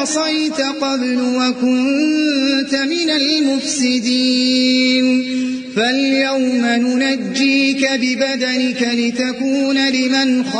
عصيت قبل وكنت من المفسدين فاليوم ننجيك ببدنك لتكون لمن